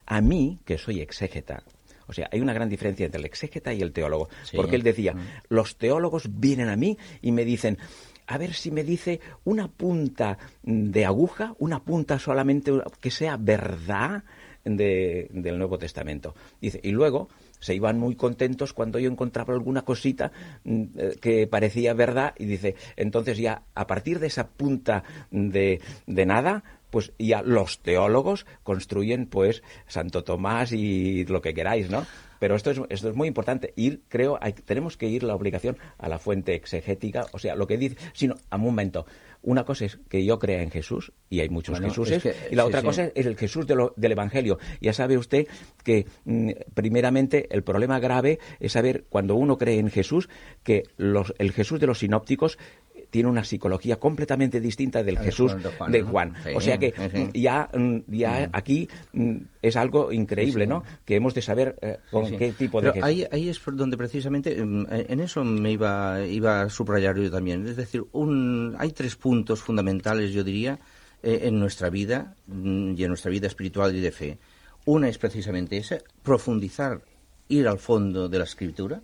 a mí, que soy exégeta, o sea, hay una gran diferencia entre el exégeta y el teólogo, porque él decía, los teólogos vienen a mí y me dicen, a ver si me dice una punta de aguja, una punta solamente que sea verdad del Nuevo Testamento. Dice, y luego se iban muy contentos cuando yo encontraba alguna cosita que parecía verdad, y dice, entonces ya a partir de esa punta de nada, pues ya los teólogos construyen pues Santo Tomás y lo que queráis, ¿no? Pero esto es muy importante. Tenemos que ir la obligación a la fuente exegética, o sea, lo que dice, sino a un momento. Una cosa es que yo crea en Jesús, y hay muchos Jesuses, y la otra cosa es el Jesús del Evangelio. Ya sabe usted que, primeramente, el problema grave es saber, cuando uno cree en Jesús, que el Jesús de los sinópticos tiene una psicología completamente distinta del Jesús de Juan. Sí, o sea que ya aquí es algo increíble, ¿no? Que hemos de saber con qué tipo de Jesús. Ahí es donde precisamente, en eso me iba a subrayar yo también. Es decir, hay 3 puntos fundamentales, yo diría, en nuestra vida y en nuestra vida espiritual y de fe. Una es precisamente esa, profundizar, ir al fondo de la Escritura,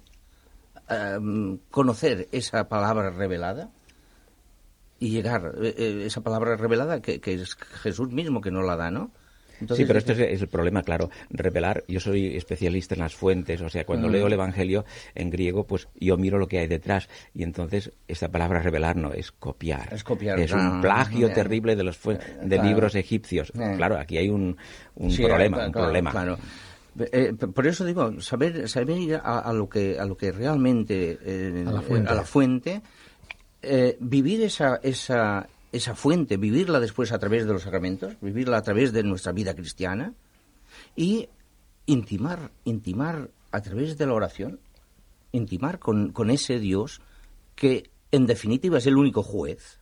conocer esa palabra revelada, y llegar, esa palabra revelada que es Jesús mismo que nos la da, ¿no? Entonces, sí, pero este es el problema, claro. Revelar, yo soy especialista en las fuentes, o sea, cuando leo el Evangelio en griego, pues yo miro lo que hay detrás, y entonces esta palabra revelar no es copiar. Es copiar. Es un plagio terrible de libros egipcios. Claro, aquí hay un problema. Claro. Por eso digo, saber ir a lo que realmente a la fuente. Vivir esa fuente, vivirla después a través de los sacramentos, vivirla a través de nuestra vida cristiana, y intimar a través de la oración, intimar con ese Dios que en definitiva es el único juez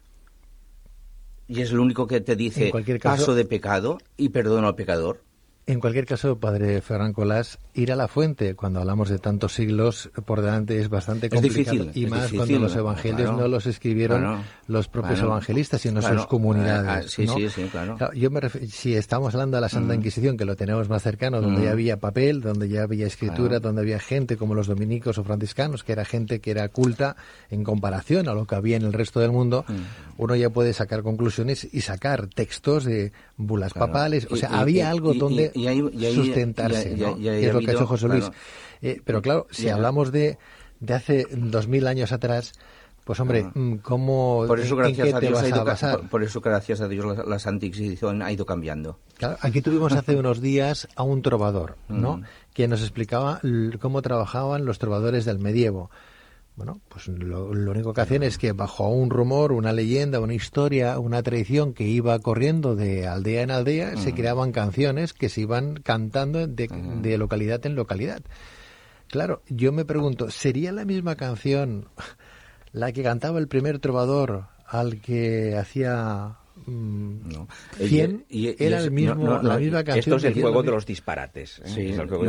y es el único que te dice paso de pecado y perdona al pecador. En cualquier caso, padre Ferran Colás, ir a la fuente cuando hablamos de tantos siglos por delante es bastante complicado. Y más cuando los evangelios no los escribieron los propios evangelistas, sino sus comunidades. ¿no? Sí, claro. Yo me refiero, si estamos hablando de la Santa Inquisición, que lo tenemos más cercano, donde ya había papel, donde ya había escritura, donde había gente como los dominicos o franciscanos, que era gente que era culta en comparación a lo que había en el resto del mundo, uno ya puede sacar conclusiones y sacar textos de bulas papales. O sea, había algo donde sustentarse, ¿no? Que es lo que ha hecho José Luis. Pero claro, si hablamos de hace 2000 años atrás, pues hombre, ¿cómo, por eso, en qué te vas a basar? Por eso, gracias a Dios, la Santa Inquisición ha ido cambiando. Claro, aquí tuvimos hace unos días a un trovador, ¿no? Que nos explicaba cómo trabajaban los trovadores del medievo. Bueno, pues lo único que hacían es que bajo un rumor, una leyenda, una historia, una tradición que iba corriendo de aldea en aldea, se creaban canciones que se iban cantando de localidad en localidad. Claro, yo me pregunto, ¿sería la misma canción la que cantaba el primer trovador al que hacía... No. 100 era el mismo, la misma canción. Esto es el juego de los disparates. Sí,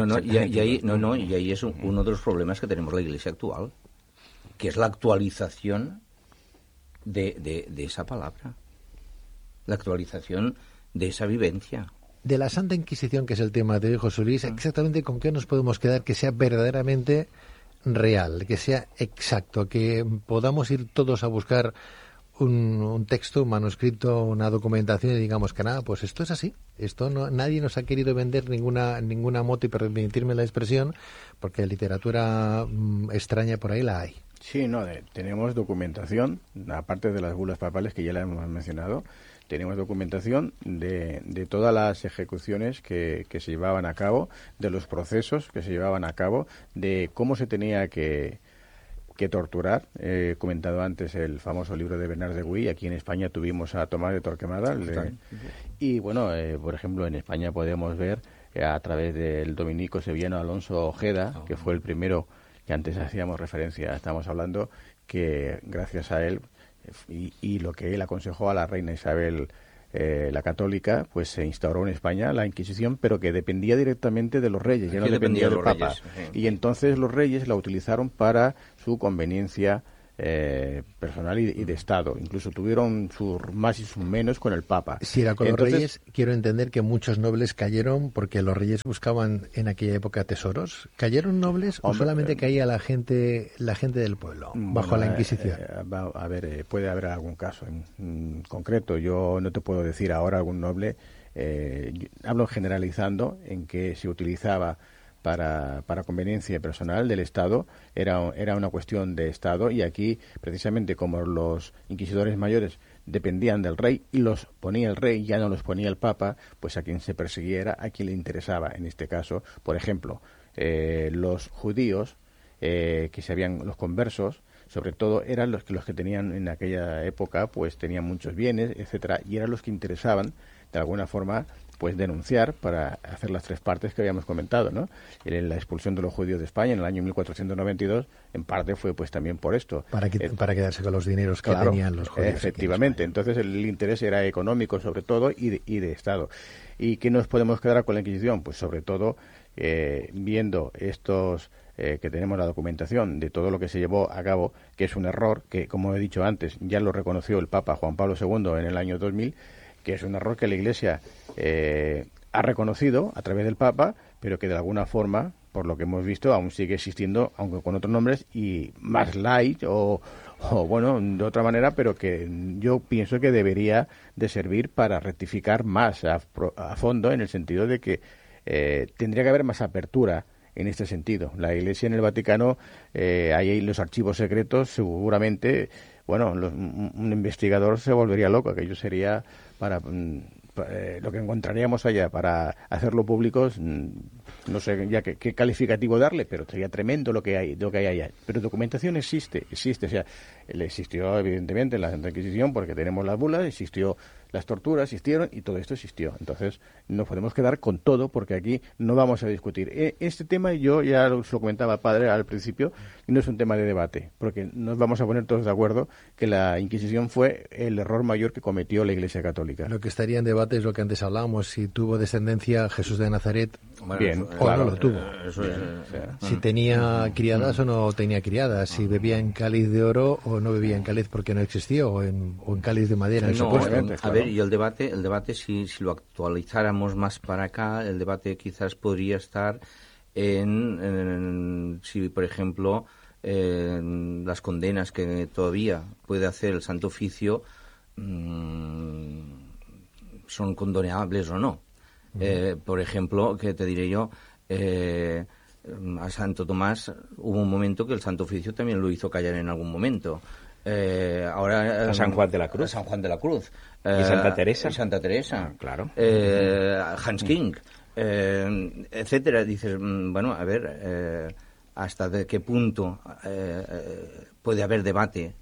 y ahí es uno de los problemas que tenemos la Iglesia actual, que es la actualización de esa palabra, la actualización de esa vivencia. De la Santa Inquisición, que es el tema de hoy, José Luis, exactamente con qué nos podemos quedar que sea verdaderamente real, que sea exacto, que podamos ir todos a buscar un texto, un manuscrito, una documentación y digamos que nada, pues esto es así. Esto nadie nos ha querido vender ninguna moto, y permitirme la expresión, porque literatura extraña por ahí la hay. Sí, tenemos documentación, aparte de las bulas papales que ya la hemos mencionado, tenemos documentación de todas las ejecuciones que se llevaban a cabo, de los procesos que se llevaban a cabo, de cómo se tenía que torturar. He comentado antes el famoso libro de Bernard de Huy. Aquí en España tuvimos a Tomás de Torquemada. Y bueno, por ejemplo, en España podemos ver a través del dominico sevillano Alonso Ojeda, que fue el primero que antes hacíamos referencia, estamos hablando, que gracias a él y lo que él aconsejó a la reina Isabel la católica, pues se instauró en España la Inquisición, pero que dependía directamente de los reyes, ya no dependía del Papa. Y entonces los reyes la utilizaron para su conveniencia personal y de Estado. Incluso tuvieron sus más y sus menos con el Papa. Si era con los reyes, quiero entender que muchos nobles cayeron porque los reyes buscaban en aquella época tesoros. ¿Cayeron nobles o solamente caía la gente del pueblo bajo la Inquisición? A ver, puede haber algún caso en concreto. Yo no te puedo decir ahora algún noble. Hablo generalizando en que se utilizaba para conveniencia personal del Estado, era una cuestión de Estado, y aquí, precisamente, como los inquisidores mayores dependían del rey y los ponía el rey, ya no los ponía el Papa, pues a quien se persiguiera, a quien le interesaba. En este caso, por ejemplo, los judíos, los conversos, sobre todo, eran los que tenían en aquella época, pues tenían muchos bienes, etcétera, y eran los que interesaban, de alguna forma, pues denunciar para hacer las tres partes que habíamos comentado, ¿no? La expulsión de los judíos de España en el año 1492, en parte fue pues también por esto. Para quedarse con los dineros que tenían los judíos. Efectivamente. Entonces el interés era económico sobre todo y de Estado. ¿Y qué nos podemos quedar con la Inquisición? Pues sobre todo viendo estos que tenemos la documentación de todo lo que se llevó a cabo, que es un error que, como he dicho antes, ya lo reconoció el Papa Juan Pablo II en el año 2000, que es un error que la Iglesia ha reconocido a través del Papa, pero que de alguna forma, por lo que hemos visto, aún sigue existiendo, aunque con otros nombres y más light o bueno, de otra manera, pero que yo pienso que debería de servir para rectificar más a fondo, en el sentido de que tendría que haber más apertura en este sentido. La Iglesia en el Vaticano, ahí los archivos secretos, seguramente, bueno, un investigador se volvería loco. Aquello sería para lo que encontraríamos allá para hacerlo públicos, no sé ya qué calificativo darle, pero sería tremendo lo que hay allá. Pero documentación existe, o sea, existió evidentemente la Santa Inquisición porque tenemos las bulas, existió las torturas, existieron y todo esto existió. Entonces no podemos quedar con todo porque aquí no vamos a discutir. Este tema yo ya lo comentaba, padre, al principio, y no es un tema de debate, porque nos vamos a poner todos de acuerdo que la Inquisición fue el error mayor que cometió la Iglesia Católica. Lo que estaría en debate es lo que antes hablábamos, si tuvo descendencia Jesús de Nazaret. Bueno, bien, o claro, no lo tuvo. Si tenía criadas o no tenía criadas, si bebía en cáliz de oro o no bebía en cáliz porque no existió, o en cáliz de madera. A ver, y el debate si lo actualizáramos más para acá, el debate quizás podría estar en si, por ejemplo, las condenas que todavía puede hacer el Santo Oficio son condonables o no. Por ejemplo, que te diré yo, a Santo Tomás hubo un momento que el Santo Oficio también lo hizo callar en algún momento. Ahora a San Juan de la Cruz. San Juan de la Cruz. Y Santa Teresa. Claro. Claro. Hans King, etcétera. Dices, bueno, a ver, hasta de qué punto puede haber debate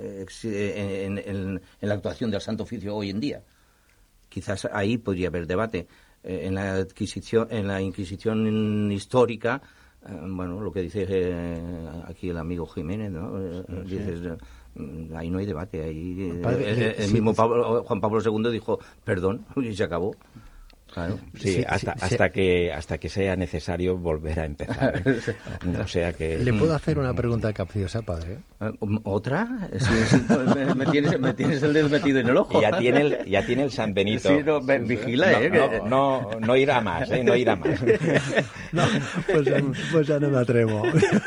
en la actuación del Santo Oficio hoy en día. Quizás ahí podría haber debate. En la Inquisición histórica, bueno, lo que dice aquí el amigo Jiménez, ¿no? Dices, ahí no hay debate. Ahí el mismo Juan Pablo II dijo perdón y se acabó. Claro. Sí, hasta que sea necesario volver a empezar. O sea que... ¿Le puedo hacer una pregunta capciosa, padre? ¿Otra? Sí, me tienes el dedo metido en el ojo. Ya tiene el San Benito. Sí, no, vigila, no irá más, no irá más. No, pues ya no me atrevo.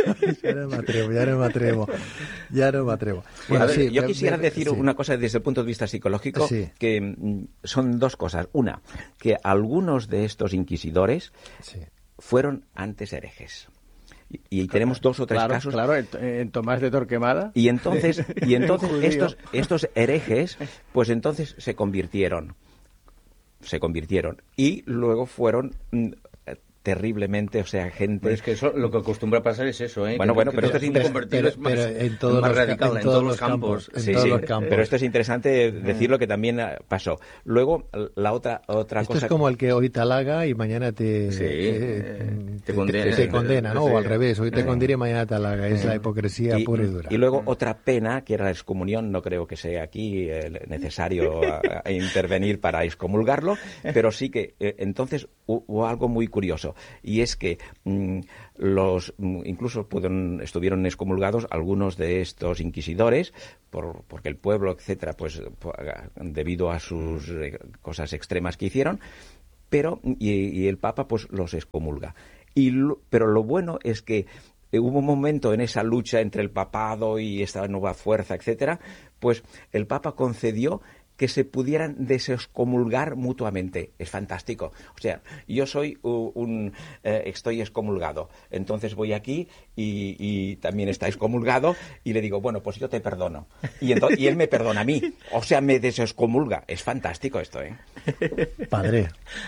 Ya no me atrevo. Bueno, yo quisiera decir una cosa desde el punto de vista psicológico, que son dos cosas. Una, que algunos de estos inquisidores fueron antes herejes. Y tenemos dos o tres casos. Claro, en Tomás de Torquemada. Y entonces estos herejes, pues entonces se convirtieron. Y luego fueron terriblemente, o sea, gente... Pero es que eso, lo que acostumbra a pasar es eso, ¿eh? Bueno, pero esto es interesante. Pero en todos los campos. Pero esto es interesante decirlo, que también pasó. Luego, la otra esto cosa... Esto es como el que hoy te halaga y mañana te condena, ¿no? O al revés, hoy te condena y mañana te halaga. Es la hipocresía pura y dura. Y luego otra pena, que era la excomunión. No creo que sea aquí necesario intervenir para excomulgarlo, pero sí que entonces hubo algo muy curioso. esto, y es que incluso estuvieron excomulgados algunos de estos inquisidores porque el pueblo, etcétera, pues debido a sus cosas extremas que hicieron, pero y el Papa pues los excomulga. Pero lo bueno es que hubo un momento en esa lucha entre el papado y esta nueva fuerza, etcétera, pues el Papa concedió que se pudieran desexcomulgar mutuamente. Es fantástico. O sea, yo soy estoy excomulgado, entonces voy aquí y también está excomulgado y le digo, bueno, pues yo te perdono. Y él me perdona a mí. O sea, me desexcomulga. Es fantástico esto, ¿eh? Padre.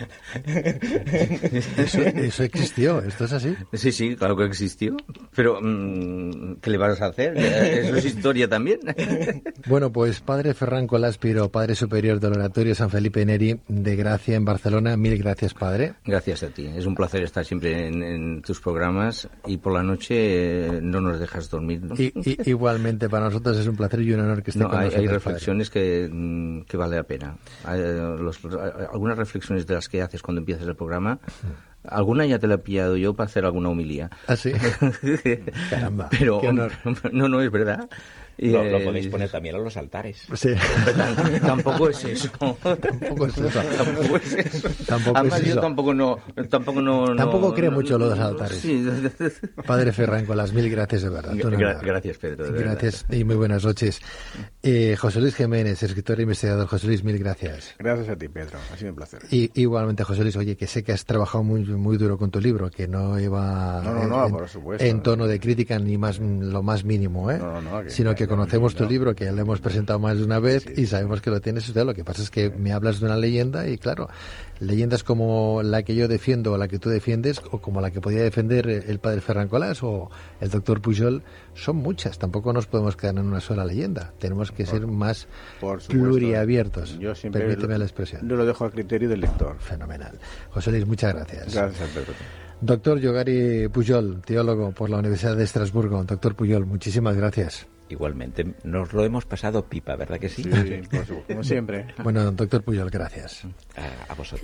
Eso existió, esto es así. Sí, claro que existió. Pero, ¿qué le vas a hacer? ¿Eso es historia también? Bueno, pues Padre Ferran Coláspiro, Padre Superior del Oratorio San Felipe Neri de Gracia en Barcelona, mil gracias, Padre. Gracias a ti. Es un placer estar siempre en tus programas y por la noche no nos dejas dormir, ¿no? Igualmente, para nosotros es un placer y un honor que esté con nosotros. Hay reflexiones que vale la pena. Algunas reflexiones de las que haces cuando empiezas el programa, alguna ya te la he pillado yo para hacer alguna homilía. ¿Ah, sí? Caramba, pero qué honor. No, es verdad. Lo podéis poner también a los altares. Sí. Tampoco es eso. Tampoco es eso. Además, yo tampoco creo mucho lo de los altares. Sí. Padre Ferran Colas, mil gracias de verdad. Gracias, Pedro. Gracias y muy buenas noches. José Luis Jiménez, escritor e investigador. José Luis, mil gracias. Gracias a ti, Pedro. Ha sido un placer. Y igualmente, José Luis, oye, que sé que has trabajado muy, muy duro con tu libro, que no iba por supuesto, en tono de crítica ni lo más mínimo, sino que conocemos tu libro, que ya lo hemos presentado más de una vez y sabemos que lo tienes usted. Lo que pasa es que me hablas de una leyenda y claro, leyendas como la que yo defiendo o la que tú defiendes o como la que podía defender el padre Ferran Colas o el doctor Pujol son muchas. Tampoco nos podemos quedar en una sola leyenda. Tenemos que ser más pluriabiertos. Yo siempre permíteme la expresión. Yo lo dejo a criterio del lector. Fenomenal. José Luis, muchas gracias. Gracias, Pedro. Doctor Yogari Pujol, teólogo por la Universidad de Estrasburgo. Doctor Pujol, muchísimas gracias. Igualmente, nos lo hemos pasado pipa, ¿verdad que sí? Sí, por supuesto, como siempre. Bueno, doctor Pujol, gracias. A vosotros.